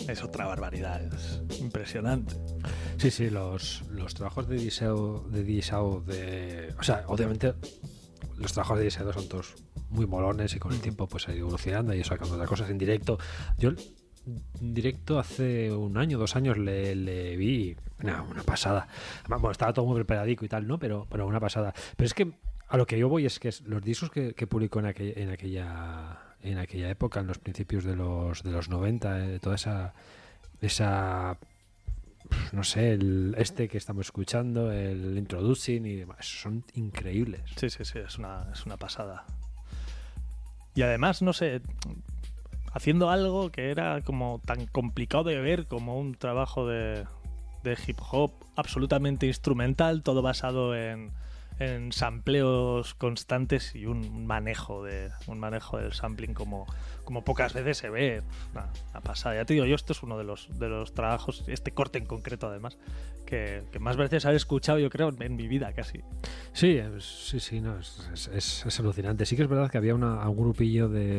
es otra barbaridad, es impresionante. Sí, los trabajos de Diseo, o sea, obviamente los trabajos de Diseo son todos muy molones y con el tiempo pues ha ido evolucionando y sacando otras cosas en directo. Yo en directo hace un año, 2 años le vi una pasada. Bueno, estaba todo muy preparadico y tal, ¿no? Pero una pasada. Pero es que a lo que yo voy es que los discos que publicó en aquella época, en los principios de los 90, toda esa no sé, este que estamos escuchando, el Introducing y demás, son increíbles. Sí, es una pasada. Y además, no sé, haciendo algo que era como tan complicado de ver como un trabajo de hip hop absolutamente instrumental, todo basado en sampleos constantes y un manejo del sampling como pocas veces se ve. Una pasada. Ya te digo, yo esto es uno de los trabajos, este corte en concreto además, que más veces he escuchado, yo creo, en mi vida casi. Sí, no, es alucinante. Sí que es verdad que había un grupillo de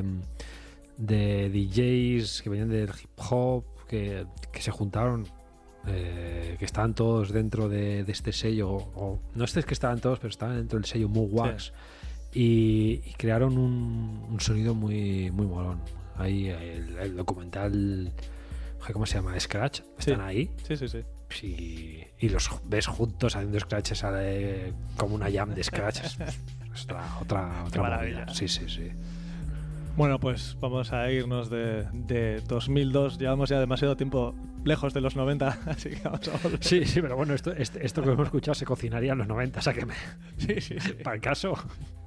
DJs que venían del hip hop que se juntaron, que estaban todos dentro de este sello, o no es que estaban todos, pero estaban dentro del sello Moogwax, y crearon un sonido muy muy molón. Ahí el documental, ¿cómo se llama? Scratch, están ahí. Sí. Y los ves juntos haciendo scratches, sale como una jam de scratches. Es otra maravilla. Sí. Bueno, pues vamos a irnos de 2002. Llevamos ya demasiado tiempo lejos de los 90, así que vamos a volver. Sí, pero bueno, esto que hemos escuchado se cocinaría en los 90, sáqueme. Sí. Para el caso.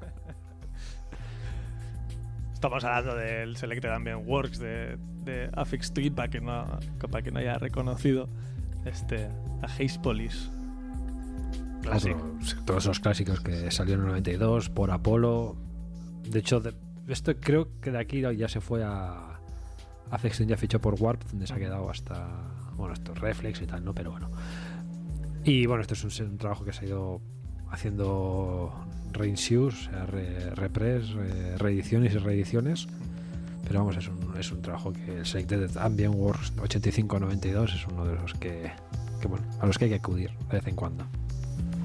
Estamos hablando del Selected Ambient Works de Affix Twin, para que no haya reconocido a Haze Police. Todos los clásicos que salieron en el 92 por Apollo. De hecho, esto creo que de aquí ya se fue a Affix Twin, ya fichó por Warp, donde se ha quedado hasta, bueno, estos Reflex y tal, ¿no? Pero bueno. Y bueno, esto es un trabajo que se ha ido haciendo reissues, repres, reediciones y reediciones. Pero vamos, es un trabajo que el Selected Ambient Works 85-92 es uno de los que bueno, a los que hay que acudir de vez en cuando.